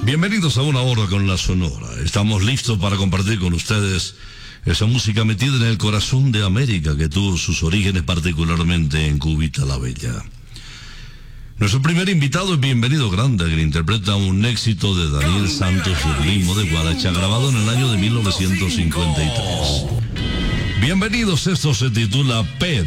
Bienvenidos a Una Hora con la Sonora. Estamos listos para compartir con ustedes esa música metida en el corazón de América que tuvo sus orígenes particularmente en Cubita la Bella. Nuestro primer invitado es Bienvenido Grande, que interpreta un éxito de Daniel Santos y el ritmo de Guaracha, grabado en el año de 1953. Bienvenidos, esto se titula Pedro.